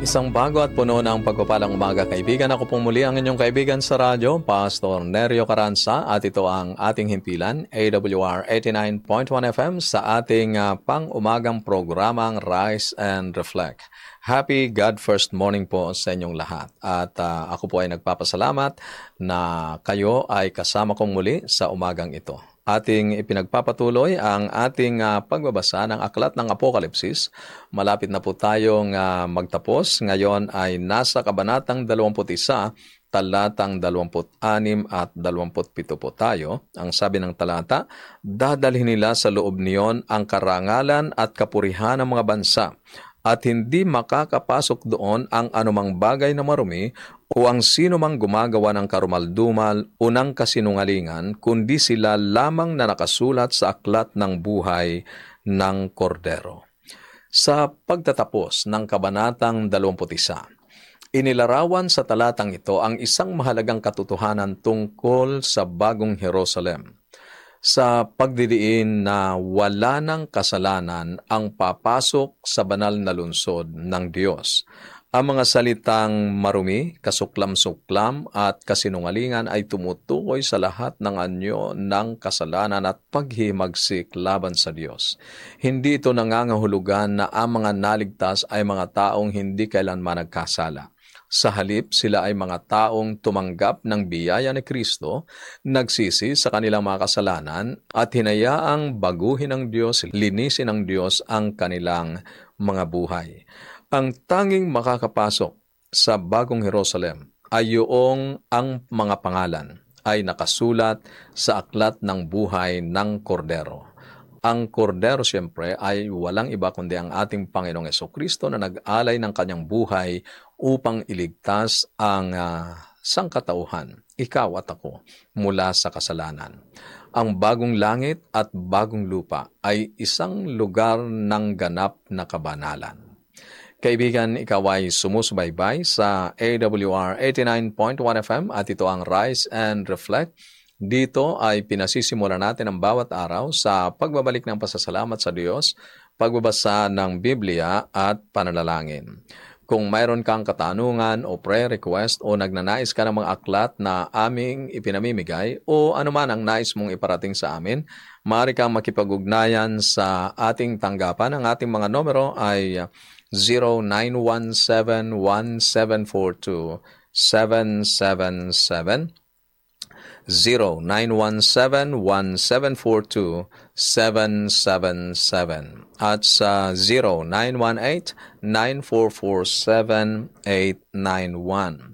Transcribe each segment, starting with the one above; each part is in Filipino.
Isang bago at puno ng pagpapalang umaga, kaibigan. Ako pong muli ang inyong kaibigan sa radyo, Pastor Nerio Caranza, at ito ang ating himpilan, AWR 89.1 FM, sa ating pang-umagang programang Rise and Reflect. Happy God First Morning po sa inyong lahat. At ako po ay nagpapasalamat na kayo ay kasama kong muli sa umagang ito. Ating ipinagpapatuloy ang ating pagbabasa ng Aklat ng Apokalipsis. Malapit na po tayong magtapos. Ngayon ay nasa Kabanatang 21, talatang 26 at 27 po tayo. Ang sabi ng talata, dadalhin nila sa loob niyon ang karangalan at kapurihan ng mga bansa, at hindi makakapasok doon ang anumang bagay na marumi o ang sino mang gumagawa ng karumaldumal o ng kasinungalingan, kundi sila lamang na nakasulat sa aklat ng buhay ng Kordero. Sa pagtatapos ng Kabanatang 21, inilarawan sa talatang ito ang isang mahalagang katotohanan tungkol sa Bagong Jerusalem, sa pagdidiin na wala ng kasalanan ang papasok sa banal na lungsod ng Diyos. Ang mga salitang marumi, kasuklam-suklam at kasinungalingan ay tumutukoy sa lahat ng anyo ng kasalanan at paghimagsik laban sa Diyos. Hindi ito nangangahulugan na ang mga naligtas ay mga taong hindi kailanman nagkasala. Sa halip, sila ay mga taong tumanggap ng biyaya ni Kristo, nagsisi sa kanilang mga kasalanan at hinayaang baguhin ng Diyos, linisin ng Diyos ang kanilang mga buhay. Ang tanging makakapasok sa Bagong Jerusalem ay yung ang mga pangalan ay nakasulat sa aklat ng buhay ng Kordero. Ang Kordero siyempre ay walang iba kundi ang ating Panginoong Jesucristo na nag-alay ng kanyang buhay upang iligtas ang sangkatauhan, ikaw at ako, mula sa kasalanan. Ang bagong langit at bagong lupa ay isang lugar ng ganap na kabanalan. Kaibigan, ikaw ay sumusubaybay sa AWR 89.1 FM at ito ang Rise and Reflect. Dito ay pinasisimulan natin ang bawat araw sa pagbabalik ng pasasalamat sa Diyos, pagbabasa ng Biblia at pananalangin. Kung mayroon kang katanungan o prayer request o nagnanais ka ng mga aklat na aming ipinamimigay o anuman ang nais mong iparating sa amin, maaari kang makipag-ugnayan sa ating tanggapan. Ang ating mga numero ay 0917-1742-777, 0917-1742-777 at sa 0918-944-7891,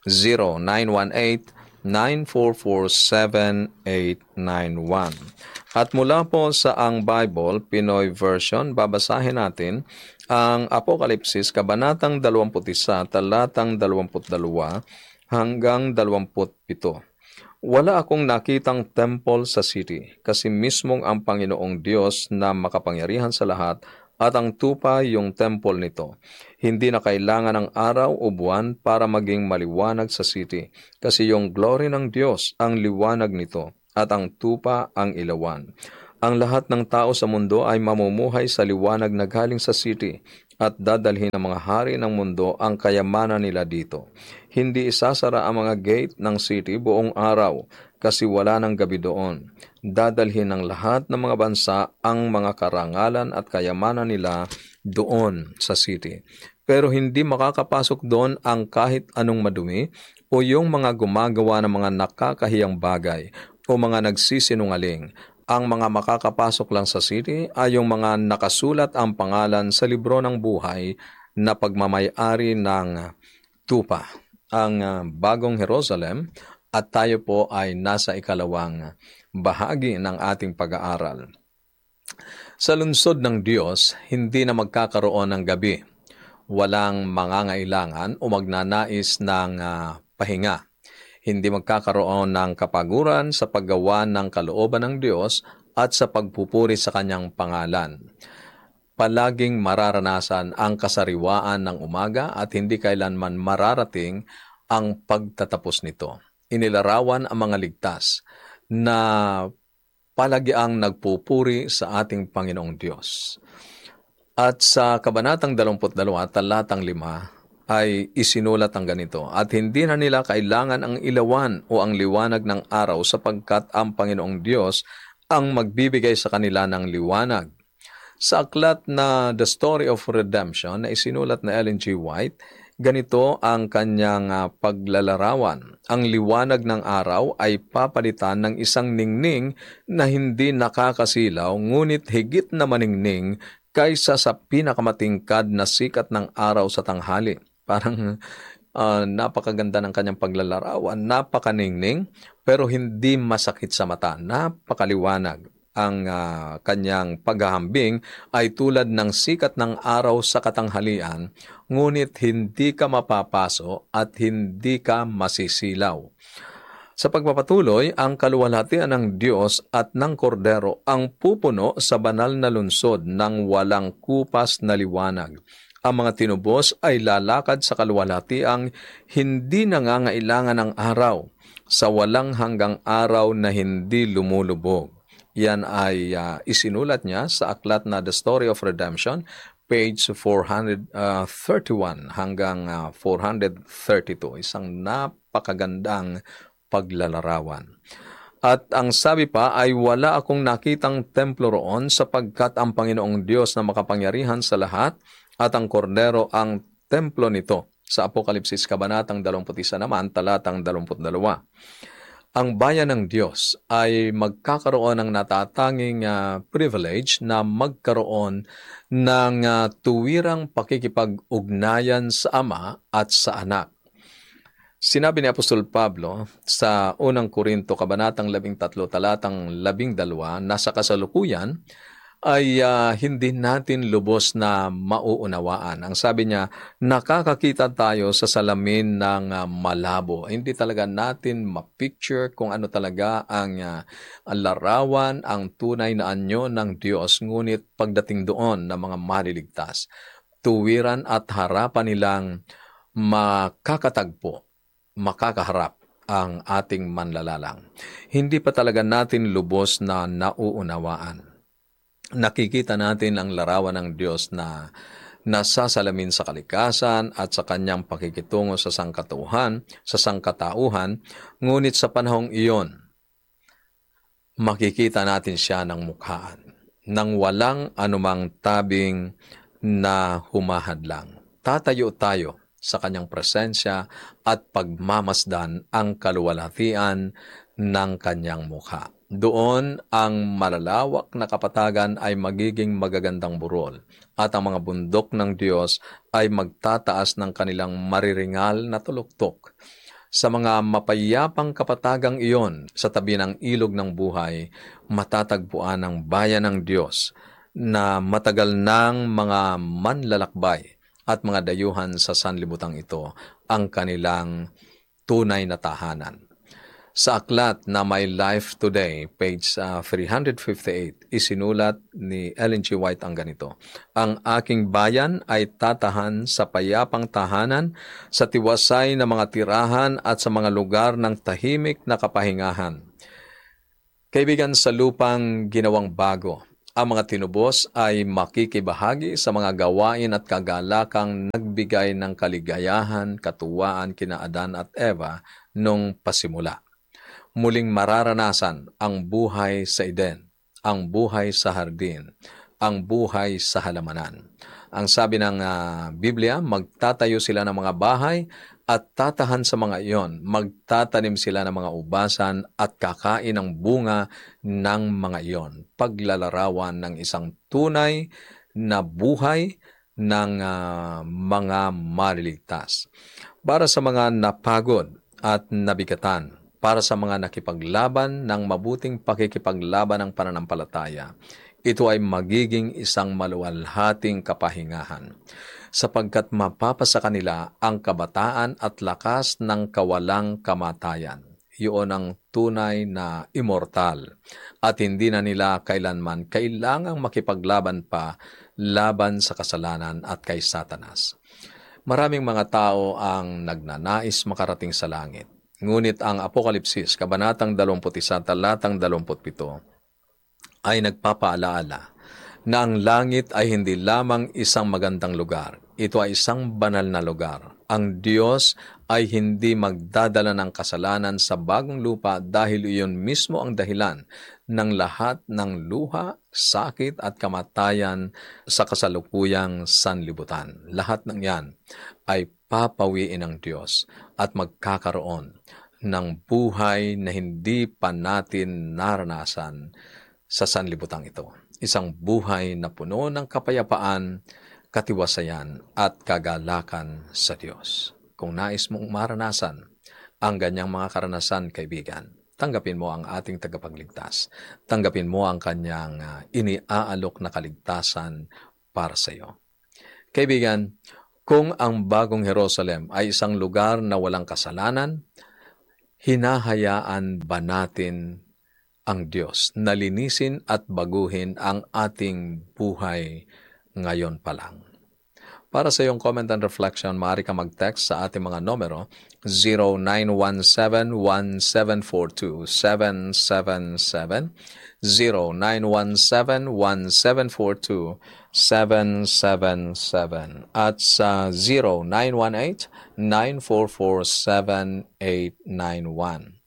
0918-944-7891. At mula po sa Ang Bible, Pinoy Version, babasahin natin ang Apokalipsis, Kabanatang 21, talatang 22 hanggang 27. Wala akong nakitang temple sa city, kasi mismong ang Panginoong Diyos na makapangyarihan sa lahat at ang tupa yung temple nito. Hindi na kailangan ng araw o buwan para maging maliwanag sa city, kasi yung glory ng Diyos ang liwanag nito at ang tupa ang ilawan. Ang lahat ng tao sa mundo ay mamumuhay sa liwanag na galing sa city, at dadalhin ng mga hari ng mundo ang kayamanan nila dito. Hindi isasara ang mga gate ng city buong araw, kasi wala ng gabi doon. Dadalhin ng lahat ng mga bansa ang mga karangalan at kayamanan nila doon sa city. Pero hindi makakapasok doon ang kahit anong madumi o yung mga gumagawa ng mga nakakahiyang bagay o mga nagsisinungaling. Ang mga makakapasok lang sa city ay yung mga nakasulat ang pangalan sa libro ng buhay na pagmamay-ari ng tupa, ang Bagong Jerusalem, at tayo po ay nasa ikalawang bahagi ng ating pag-aaral. Sa lungsod ng Diyos, hindi na magkakaroon ng gabi. Walang mangangailangan o magnanais ng pahinga. Hindi magkakaroon ng kapaguran sa paggawa ng kalooban ng Diyos at sa pagpupuri sa kanyang pangalan. Palaging mararanasan ang kasariwaan ng umaga at hindi kailanman mararating ang pagtatapos nito. Inilarawan ang mga ligtas na palagi ang nagpupuri sa ating Panginoong Diyos. At sa Kabanatang 22, talatang 5, ay isinulat ang ganito, at hindi na nila kailangan ang ilawan o ang liwanag ng araw sapagkat ang Panginoong Diyos ang magbibigay sa kanila ng liwanag. Sa aklat na The Story of Redemption na isinulat na Ellen G. White, ganito ang kanyang paglalarawan. Ang liwanag ng araw ay papalitan ng isang ningning na hindi nakakasilaw, ngunit higit na maningning kaysa sa pinakamatingkad na sikat ng araw sa tanghali. Parang napakaganda ng kanyang paglalarawan, napakaningning, pero hindi masakit sa mata, napakaliwanag. Ang kanyang paghahambing ay tulad ng sikat ng araw sa katanghalian, ngunit hindi ka mapapaso at hindi ka masisilaw. Sa pagpapatuloy, ang kaluwalhatian ng Diyos at ng Kordero ang pupuno sa banal na lungsod ng walang kupas na liwanag. Ang mga tinubos ay lalakad sa kaluwalhatiang hindi nangangailangan ng araw, sa walang hanggang araw na hindi lumulubog. Yan ay isinulat niya sa aklat na The Story of Redemption, page 431 hanggang 432. Isang napakagandang paglalarawan. At ang sabi pa ay wala akong nakitang templo roon sapagkat ang Panginoong Diyos na makapangyarihan sa lahat at ang Kordero ang templo nito. Sa Apokalipsis Kabanatang 21 naman, talatang 22. Ang bayan ng Diyos ay magkakaroon ng natatanging privilege na magkaroon ng tuwirang pakikipag-ugnayan sa Ama at sa Anak. Sinabi ni Apostol Pablo sa unang Korinto, Kabanatang 13, talatang 12, na sa kasalukuyan ay hindi natin lubos na mauunawaan. Ang sabi niya, nakakakita tayo sa salamin ng malabo. Hindi talaga natin mapicture kung ano talaga ang larawan, ang tunay na anyo ng Diyos. Ngunit pagdating doon ng mga maliligtas, tuwiran at harapan nilang makakatagpo, makakaharap ang ating manlalalang. Hindi pa talaga natin lubos na nauunawaan. Nakikita natin ang larawan ng Diyos na nasasalamin sa kalikasan at sa kanyang pakikitungo sa sangkatauhan, ngunit sa panahong iyon, makikita natin siya ng mukhaan, nang walang anumang tabing na humahadlang. Tatayo tayo sa kanyang presensya at pagmamasdan ang kaluwalhatian ng kanyang mukha. Doon ang malalawak na kapatagan ay magiging magagandang burol at ang mga bundok ng Diyos ay magtataas ng kanilang mariringal na tuluktok. Sa mga mapayapang kapatagang iyon sa tabi ng ilog ng buhay, matatagpuan ang bayan ng Diyos na matagal ng mga manlalakbay at mga dayuhan sa sanlibutan ito ang kanilang tunay na tahanan. Sa aklat na My Life Today, page 358, isinulat ni Ellen G. White ang ganito, ang aking bayan ay tatahan sa payapang tahanan, sa tiwasay na mga tirahan at sa mga lugar ng tahimik na kapahingahan. Kaibigan, sa lupang ginawang bago, ang mga tinubos ay makikibahagi sa mga gawain at kagalakang nagbigay ng kaligayahan, katuwaan kina Adan at Eva nung pasimula. Muling mararanasan ang buhay sa Eden, ang buhay sa hardin, ang buhay sa halamanan. Ang sabi ng Biblia, magtatayo sila ng mga bahay at tatahan sa mga iyon, magtatanim sila ng mga ubasan at kakain ng bunga ng mga iyon. Paglalarawan ng isang tunay na buhay ng mga maliligtas. Para sa mga napagod at nabigatan, para sa mga nakipaglaban ng mabuting pakikipaglaban ng pananampalataya, ito ay magiging isang maluwalhating kapahingahan, sapagkat mapapasa kanila ang kabataan at lakas ng kawalang kamatayan. Iyon ang tunay na immortal, at hindi na nila kailanman kailangang makipaglaban pa laban sa kasalanan at kay Satanas. Maraming mga tao ang nagnanais makarating sa langit. Ngunit ang Apokalipsis, Kabanatang 21, talatang 27, ay nagpapaalaala na ang langit ay hindi lamang isang magandang lugar. Ito ay isang banal na lugar. Ang Diyos ay hindi magdadala ng kasalanan sa bagong lupa dahil iyon mismo ang dahilan ng lahat ng luha, sakit at kamatayan sa kasalukuyang sanlibutan. Lahat ng yan ay papawiin ng Diyos at magkakaroon ng buhay na hindi pa natin naranasan sa sanlibutan ito. Isang buhay na puno ng kapayapaan, katiwasayan at kagalakan sa Diyos. Kung nais mong maranasan ang ganyang mga karanasan, kaibigan, tanggapin mo ang ating tagapagligtas. Tanggapin mo ang kanyang iniaalok na kaligtasan para sa iyo. Kaibigan, kung ang bagong Jerusalem ay isang lugar na walang kasalanan, hinahayaan ba natin ang Diyos na linisin at baguhin ang ating buhay ngayon pa lang? Para sa iyong comment and reflection, maaari ka mag-text sa ating mga numero 0917-1742-777, 0917-1742-777, at sa 0918-944-7891.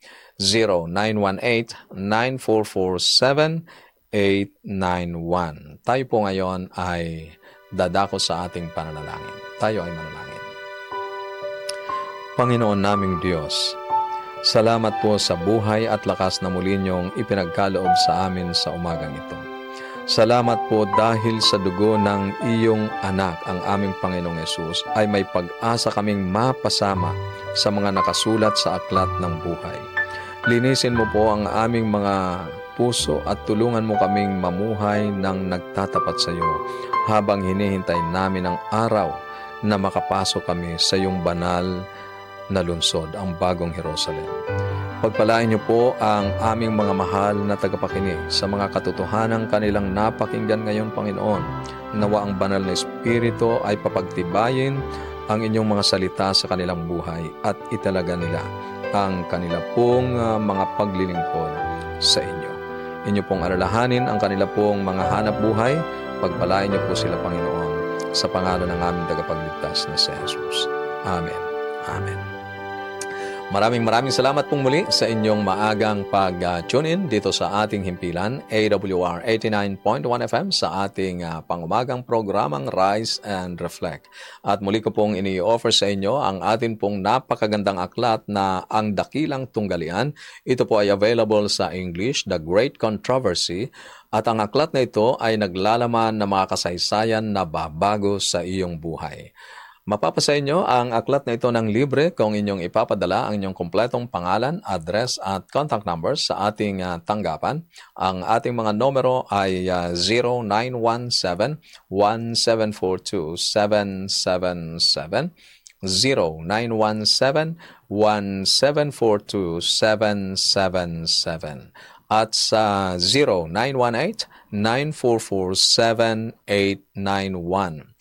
0918-944-7891. Tayo po ngayon ay dadako sa ating pananalangin. Tayo ay manalangin. Panginoon naming Diyos, salamat po sa buhay at lakas na muli niyong ipinagkaloob sa amin sa umagang ito. Salamat po dahil sa dugo ng iyong anak, ang aming Panginoong Yesus, ay may pag-asa kaming mapasama sa mga nakasulat sa aklat ng buhay. Linisin mo po ang aming mga puso at tulungan mo kaming mamuhay ng nagtatapat sa iyo habang hinihintay namin ang araw na makapasok kami sa iyong banal na lungsod, ang bagong Jerusalem. Pagpalain niyo po ang aming mga mahal na tagapakinig sa mga katotohanang kanilang napakinggan ngayon, Panginoon. Nawa ang banal na Espiritu ay papagtibayin ang inyong mga salita sa kanilang buhay at italaga nila ang kanila pong mga paglilingkod sa inyo. Inyo pong alalahanin ang kanila pong mga hanap buhay. Pagpalain niyo po sila, Panginoon, sa pangalan ng aming tagapagligtas na si Jesus. Amen. Amen. Maraming salamat pong muli sa inyong maagang pag-tune in dito sa ating himpilan, AWR 89.1 FM, sa ating pangumagang programang Rise and Reflect. At muli ko pong ini-offer sa inyo ang atin pong napakagandang aklat na Ang Dakilang Tunggalian. Ito po ay available sa English, The Great Controversy. At ang aklat na ito ay naglalaman ng mga kasaysayan na babago sa iyong buhay. Mapapasa inyo ang aklat na ito ng libre kung inyong ipapadala ang inyong kompletong pangalan, address at contact numbers sa ating tanggapan. Ang ating mga numero ay 0917-1742-777, 0917-1742-777, at sa 0918-944-7891.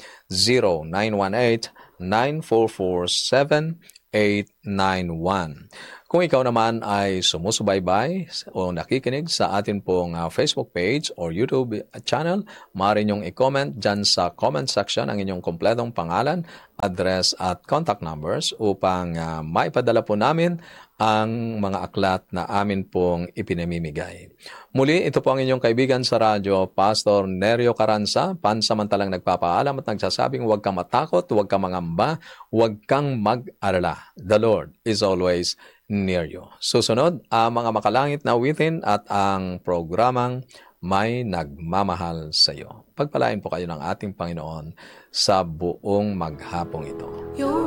0918-944-7891. Kung ikaw naman ay sumusubaybay o nakikinig sa atin pong Facebook page or YouTube channel, maaari niyong i-comment dyan sa comment section ang inyong kompletong pangalan, address at contact numbers upang maipadala po namin ang mga aklat na amin pong ipinamimigay. Muli, ito po ang inyong kaibigan sa radyo, Pastor Nerio Caranza, pansamantalang nagpapaalam at nagsasabing huwag kang matakot, huwag kang mangamba, huwag kang mag-alala. The Lord is always near you. Susunod, ang mga makalangit na awitin at ang programang May Nagmamahal sa iyo. Pagpalain po kayo ng ating Panginoon sa buong maghapong ito.